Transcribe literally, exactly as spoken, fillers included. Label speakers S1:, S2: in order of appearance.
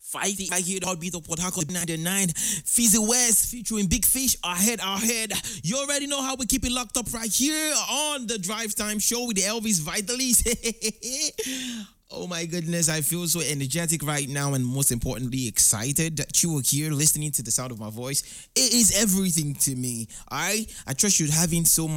S1: Fighting, I hear the heartbeat of Port Harcourt ninety-nine. Fizzy West featuring Big Fish. Ahead, ahead. You already know how we keep it locked up right here on the Drive Time Show with the Elvis Vitalis. Oh my goodness, I feel so energetic right now and most importantly excited that you are here listening to the sound of my voice. It is everything to me. Alright? I trust you're having so